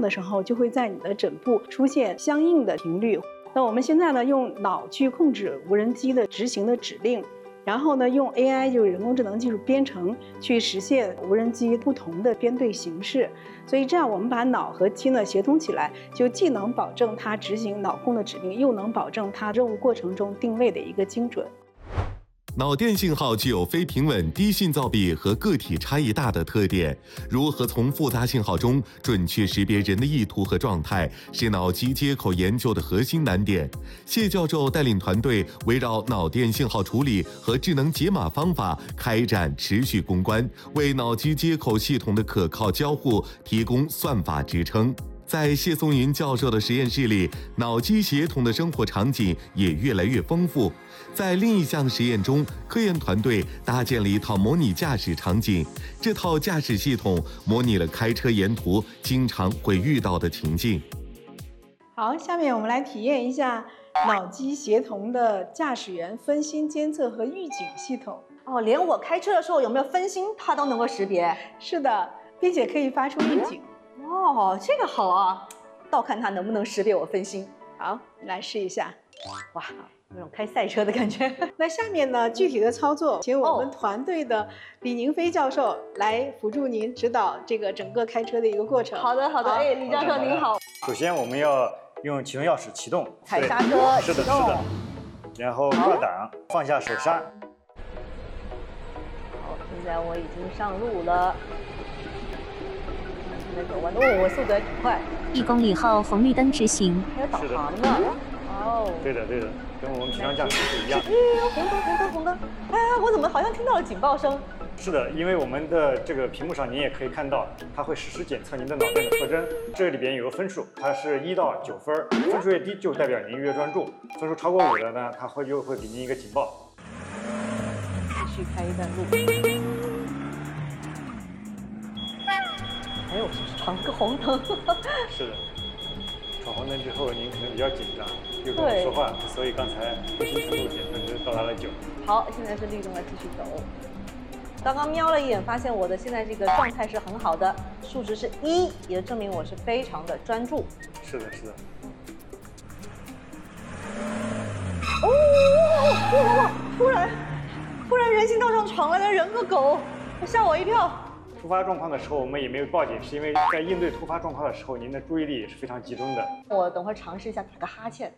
的时候，就会在你的枕部出现相应的频率。那我们现在呢，用脑去控制无人机的执行的指令，然后呢，用 AI 就是人工智能技术编程去实现无人机不同的编队形式。所以这样我们把脑和机呢协同起来，就既能保证它执行脑控的指令，又能保证它任务过程中定位的一个精准。 脑电信号具有非平稳、低信噪比和个体差异大的特点。如何从复杂信号中准确识别人的意图和状态，是脑机接口研究的核心难点。谢教授带领团队围绕脑电信号处理和智能解码方法开展持续攻关，为脑机接口系统的可靠交互提供算法支撑。在谢松云教授的实验室里，脑机协同的生活场景也越来越丰富。在另一项实验中，科研团队搭建了一套模拟驾驶场景，这套驾驶系统模拟了开车沿途经常会遇到的情境。 好，下面我们来体验一下脑机协同的驾驶员分心监测和预警系统。 哦，连我开车的时候有没有分心，它都能够识别。 是的，并且可以发出预警。 哦，这个好啊，倒看它能不能识别我分心。 好，来试一下。 哇，有种开赛车的感觉。 那下面呢，具体的操作，请我们团队的李宁飞教授来辅助您指导这个整个开车的一个过程。 好的，好的。哎，李教授您好。 首先我们要用启动钥匙启动， 踩刹车， 是的，是的。然后挂档，放下手刹。 好，现在我已经上路了。那个我速度还挺快。 1公里后红绿灯直行。 还有导航呢。哦。 对的，对的，跟我们平常驾驶是一样。 红灯，红灯，红灯！哎，我怎么好像听到了警报声？ 是的，因为我们的这个屏幕上您也可以看到，它会实时检测您的脑电的特征。这里边有个分数，它是1到9分，分数越低就代表您越专注，分数超过5的呢，它又会给您一个警报。 继续开一段路。哎呦，闯个红灯。 是的，闯红灯之后您可能比较紧张，又跟我说话，所以刚才不行程度检测值到达了9。 好，现在是绿灯了，继续走。刚刚瞄了一眼，发现我的现在这个状态是很好的，数值是1，也证明我是非常的专注。 是的，是的。 哦，突然人行道上闯来了人和狗，吓我一跳。 突发状况的时候，我们也没有报警，是因为在应对突发状况的时候，您的注意力也是非常集中的。 我等会儿尝试一下打个哈欠。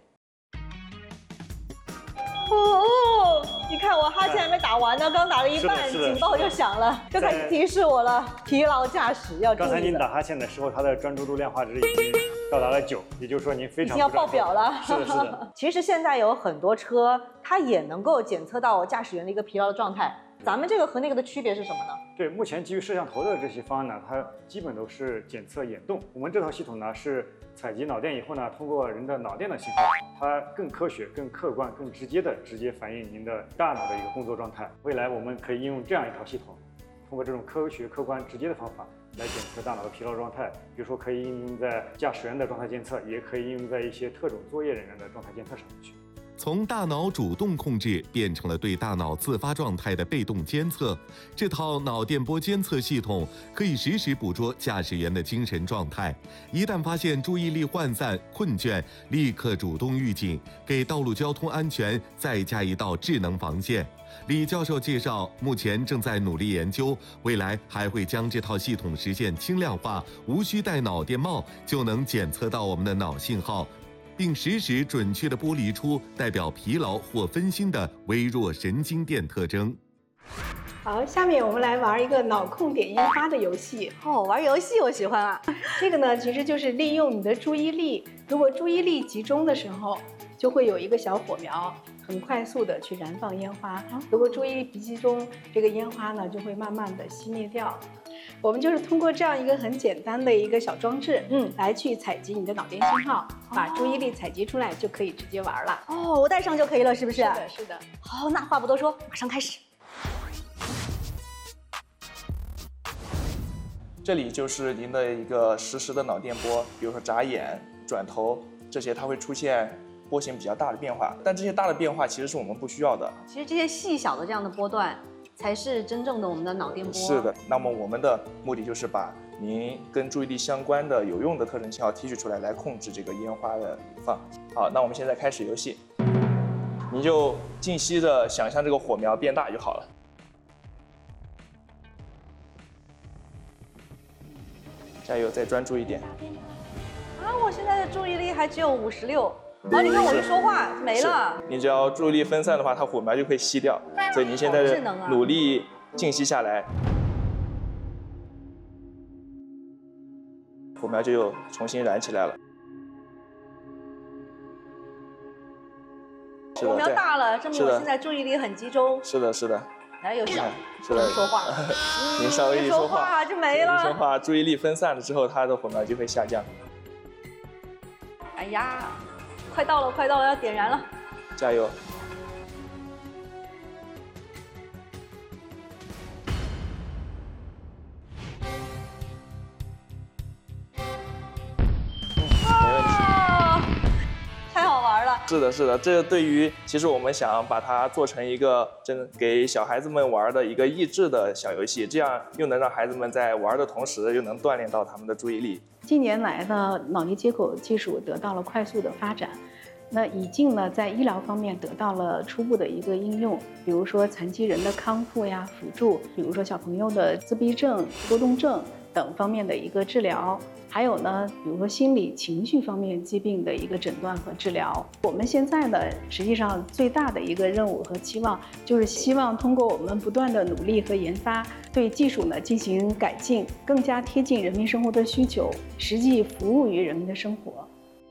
哦，你看我哈欠还没打完呢，刚打了一半，警报就响了，就开始提示我了，疲劳驾驶要注意。 刚才您打哈欠的时候，它的专注度量化值已经到达了9，也就是说您非常已经要爆表了。 是的，是的。 其实现在有很多车，它也能够检测到驾驶员的一个疲劳的状态。咱们这个和那个的区别是什么呢？ 对，目前基于摄像头的这些方案呢，它基本都是检测眼动。我们这套系统呢是采集脑电以后呢，通过人的脑电的信号，它更科学、更客观、更直接反映您的大脑的一个工作状态。未来我们可以应用这样一套系统，通过这种科学、客观、直接的方法来检测大脑的疲劳状态。比如说可以应用在驾驶员的状态监测，也可以应用在一些特种作业人员的状态监测上面去。 从大脑主动控制变成了对大脑自发状态的被动监测。这套脑电波监测系统可以实时捕捉驾驶员的精神状态，一旦发现注意力涣散、困倦，立刻主动预警，给道路交通安全再加一道智能防线。李教授介绍，目前正在努力研究，未来还会将这套系统实现轻量化，无需戴脑电帽就能检测到我们的脑信号，并实时准确地剥离出代表疲劳或分心的微弱神经电特征。 好，下面我们来玩一个脑控点烟花的游戏。 哦，玩游戏我喜欢啊。 这个呢，其实就是利用你的注意力，如果注意力集中的时候，就会有一个小火苗，很快速的去燃放烟花。如果注意力不集中，这个烟花呢就会慢慢的熄灭掉。我们就是通过这样一个很简单的一个小装置，来去采集你的脑电信号，把注意力采集出来就可以直接玩了。 哦，我带上就可以了，是不是？ 是的，是的。 好，那话不多说，马上开始。 这里就是您的一个实时的脑电波，比如说眨眼、转头这些，它会出现波形比较大的变化，但这些大的变化其实是我们不需要的。 其实这些细小的这样的波段，才是真正的我们的脑电波。 是的，那么我们的目的就是把您跟注意力相关的有用的特征信号提取出来，来控制这个烟花的流放。好，那我们现在开始游戏，您就静息的想象这个火苗变大就好了。加油，再专注一点。 啊，我现在的注意力还只有56。哦，你看我一说话没了。 你只要注意力分散的话，它火苗就会熄掉。所以您现在努力静息下来，火苗就又重新燃起来了。 火苗大了，证明我现在注意力很集中。 是的，是的。 来，有事， 是的， 说话。 您稍微一说话就没了。 一说话，注意力分散了之后，它的火苗就会下降。 哎呀，快到了，快到了，要点燃了！ 加油！没问题。 太好玩了！ 是的，是的，这对于其实我们想把它做成一个真给小孩子们玩的一个益智的小游戏，这样又能让孩子们在玩的同时，又能锻炼到他们的注意力。 近年来呢，脑力接口技术得到了快速的发展，那已经呢在医疗方面得到了初步的一个应用，比如说残疾人的康复呀、辅助，比如说小朋友的自闭症、多动症等方面的一个治疗，还有呢，比如说心理情绪方面疾病的一个诊断和治疗。我们现在呢，实际上最大的一个任务和期望，就是希望通过我们不断的努力和研发，对技术呢进行改进，更加贴近人民生活的需求，实际服务于人民的生活。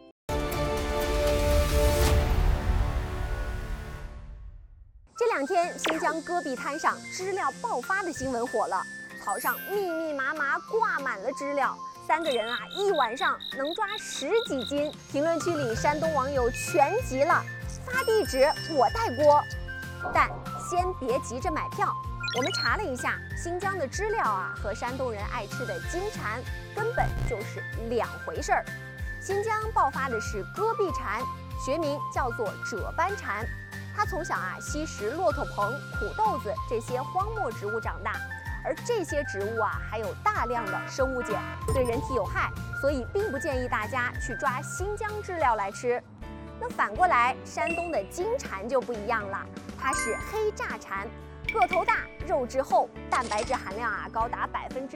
这2天，新疆戈壁滩上知了爆发的新闻火了，草上密密麻麻挂满了知了，3个人啊，一晚上能抓10几斤。评论区里，山东网友全急了，发地址我带锅。但先别急着买票，我们查了一下，新疆的知了啊和山东人爱吃的金蝉根本就是2回事儿。新疆爆发的是戈壁蝉，学名叫做褶斑蝉。它从小啊吸食骆驼蓬、苦豆子这些荒漠植物长大，而这些植物啊含有大量的生物碱，对人体有害，所以并不建议大家去抓新疆知了来吃。那反过来，山东的金蝉就不一样了，它是黑炸蝉，个头大，肉质厚，蛋白质含量啊高达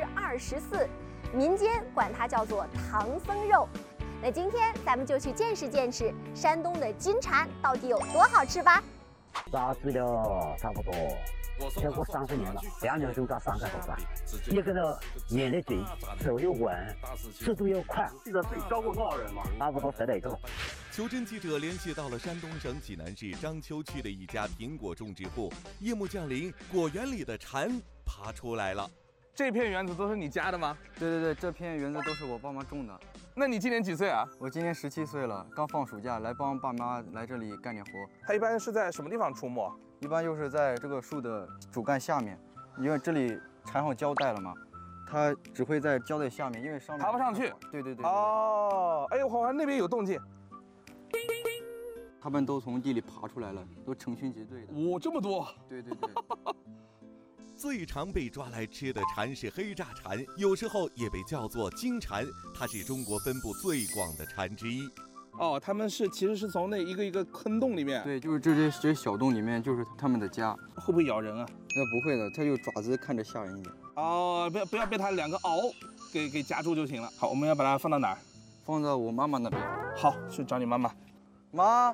24%，民间管它叫做唐僧肉。那今天咱们就去见识见识山东的金蝉到底有多好吃吧。 抓知了差不多超过30年了，2年就抓3个头吧。一个呢眼力紧，手又稳，速度又快。记得自己抓过多少人吗？差不多10来个。 求真记者联系到了山东省济南市章丘区的一家苹果种植户，夜幕降临，果园里的蝉爬出来了。 这片园子都是你家的吗？ 对对对，这片园子都是我爸妈种的。 那你今年几岁啊？ 我今年17岁了，刚放暑假来帮爸妈来这里干点活。 它一般是在什么地方出没？ 一般就是在这个树的主干下面，因为这里缠好胶带了嘛，它只会在胶带下面，因为上面爬不上去。 对对对。 哦，哎呦，好像那边有动静。 他们都从地里爬出来了，都成群结队的。 哇，这么多！ 对对对。 最常被抓来吃的蝉是黑炸蝉，有时候也被叫做金蝉，它是中国分布最广的蝉之一。 哦，他们其实是从那一个一个坑洞里面。 对，就是这些小洞里面就是他们的家。 会不会咬人啊？ 那不会的，它就爪子看着吓人一点。 哦，不要被它2个螯给夹住就行了。好，我们要把它放到哪儿？ 放到我妈妈那边。 好，去找你妈妈。 妈。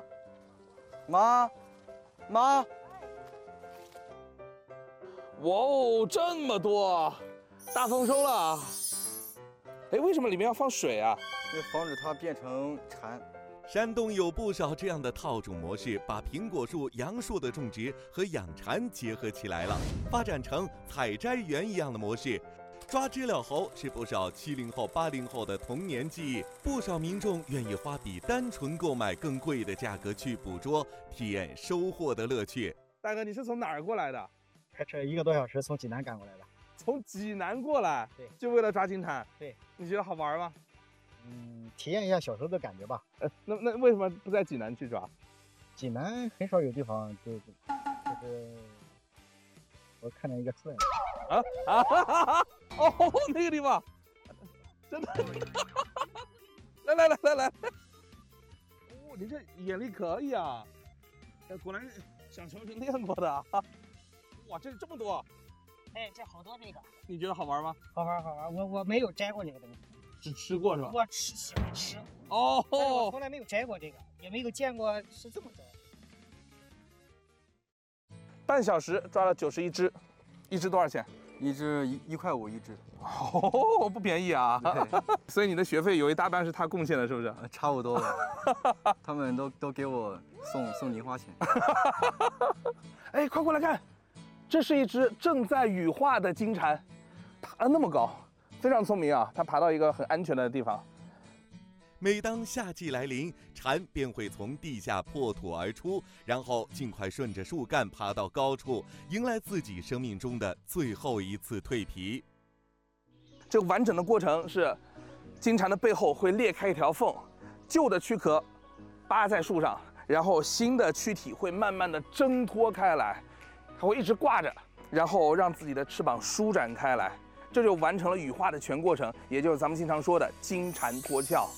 哇哦，这么多，大丰收了！哎，为什么里面要放水啊？ 为防止它变成蝉。 山东有不少这样的套种模式，把苹果树、杨树的种植和养蝉结合起来了，发展成采摘园一样的模式。抓知了猴是不少70后、80后的童年记忆，不少民众愿意花比单纯购买更贵的价格去捕捉，体验收获的乐趣。 大哥，你是从哪儿过来的？ 开车1个多小时从济南赶过来的。 从济南过来？ 对， 就为了抓金蝉？ 对。 你觉得好玩吗？ 体验一下小时候的感觉吧。 那为什么不在济南去抓？ 济南很少有地方就是我看见一个出来了。 哦，那个地方。 真的。来，哦，你这眼力可以啊！果然小球是练过的啊！哇，这么多！ 哎，这好多这个。 你觉得好玩吗？ 好玩。我没有摘过这个东西。 只吃过是吧？ 我喜欢吃。 哦。 我从来没有摘过这个，也没有见过是这么摘。 半小时抓了91只，一只多少钱？ 一只1块5一只。 哦，不便宜啊！所以你的学费有一大半是他贡献的，是不是？ 差不多吧。他们都给我送零花钱。 哎，快过来看，这是一只正在羽化的金蝉，爬得那么高，非常聪明啊！它爬到一个很安全的地方。 每当夏季来临，蝉便会从地下破土而出，然后尽快顺着树干爬到高处，迎来自己生命中的最后一次蜕皮。 这个完整的过程是，金蝉的背后会裂开一条缝，旧的躯壳扒在树上，然后新的躯体会慢慢的挣脱开来，它会一直挂着，然后让自己的翅膀舒展开来，这就完成了羽化的全过程，也就是咱们经常说的金蝉脱壳。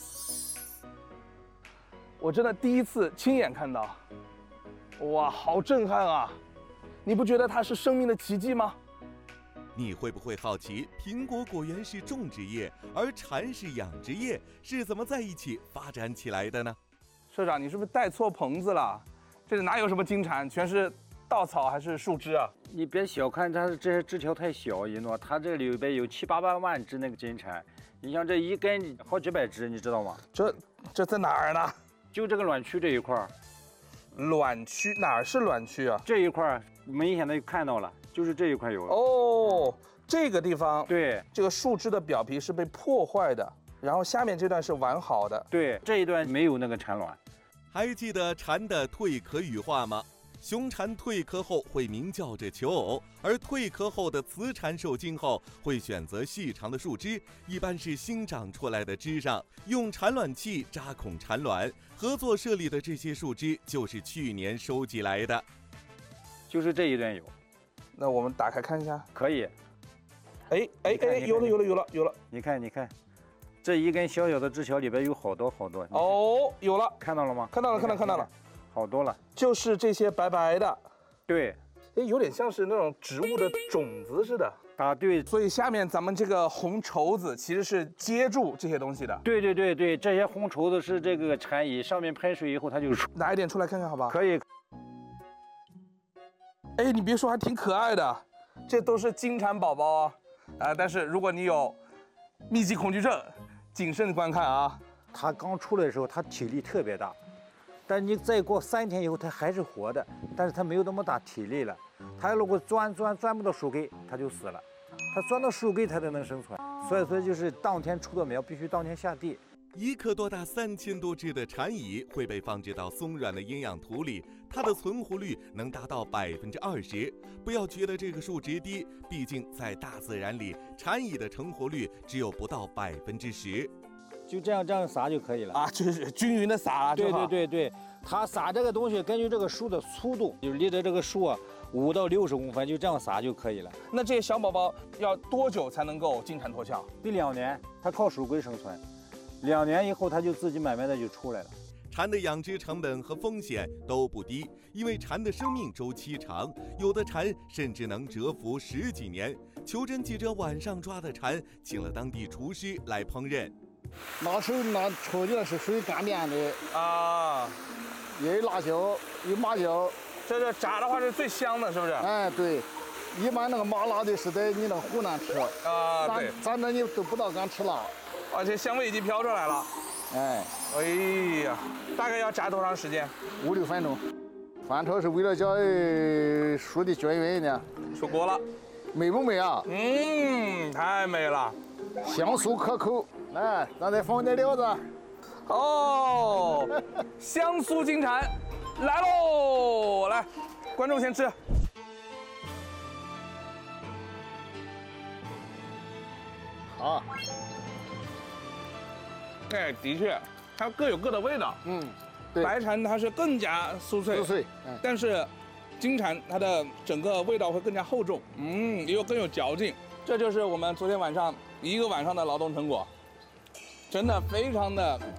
我真的第一次亲眼看到，哇，好震撼啊！你不觉得它是生命的奇迹吗？ 你会不会好奇，苹果果园是种植业，而蝉是养殖业，是怎么在一起发展起来的呢？ 社长，你是不是带错棚子了？这里哪有什么金蝉，全是稻草还是树枝啊？ 你别小看它这些枝条太小，一诺，它这里边有7、8万只那个金蝉，你像这一根好几百只，你知道吗？ 这在哪儿呢？ 就这个卵区这一块儿。 卵区哪儿是卵区啊？ 这一块明显的就看到了，就是这一块有。 哦，这个地方， 对， 这个树枝的表皮是被破坏的，然后下面这段是完好的。 对，这一段没有那个产卵。 还记得蝉的蜕壳羽化吗？雄蝉蜕壳后会鸣叫着求偶，而蜕壳后的雌蝉受精后会选择细长的树枝，一般是新长出来的枝上，用产卵器扎孔产卵。合作设立的这些树枝就是去年收集来的， 就是这一段有。 那我们打开看一下， 可以。 哎，有了！ 你看，这一根小小的枝条里边有好多。 哦，有了， 看到了吗？ 看到了。 好多了， 就是这些白白的， 对， 哎，有点像是那种植物的种子似的啊，对， 所以下面咱们这个红绸子其实是接住这些东西的， 对，这些红绸子是这个蝉蚁上面喷水以后它就拿一点出来看看好不好？ 可以。 哎，你别说，还挺可爱的，这都是金蝉宝宝啊，但是如果你有密集恐惧症，谨慎观看啊。 它刚出来的时候，它体力特别大。但你再过3天以后，它还是活的，但是它没有那么大体力了。它如果钻不到树根，它就死了。它钻到树根，它才能生存。所以就是当天出的苗，必须当天下地。 一颗多大3000多只的蝉蚁会被放置到松软的营养土里，它的存活率能达到20%。不要觉得这个数值低，毕竟在大自然里，蝉蚁的成活率只有不到10%。 就这样撒就可以了啊，就是均匀的撒。 对，它撒这个东西根据这个树的粗度，就离着这个树5到60公分，就这样撒就可以了。 那这些小宝宝要多久才能够金蝉脱壳？ 得2年，它靠属龟生存，2年以后它就自己慢慢的就出来了。 蝉的养殖成本和风险都不低，因为蝉的生命周期长，有的蝉甚至能蛰伏10几年。求真记者晚上抓的蝉，请了当地厨师来烹饪。 拿手拿戳进来是属于干煸的啊， 也有辣椒，有麻椒， 这炸的话是最香的，是不是？ 哎，对，一般那个麻辣的是在你那个湖南吃啊，对， 咱这你都不大敢吃辣， 而且香味已经飘出来了。哎呀，大概要炸多长时间 ？5、6分钟。翻炒是为了叫熟的均匀一点。 出锅了， 美不美啊？ 太美了， 香酥可口。来，咱再放点料子。 哦，香酥金蝉来喽！来，观众先吃。 好。 哎，的确，它各有各的味道。对。白蝉它是更加酥脆，但是金蝉它的整个味道会更加厚重，又更有嚼劲。这就是我们昨天晚上1个晚上的劳动成果。 真的非常的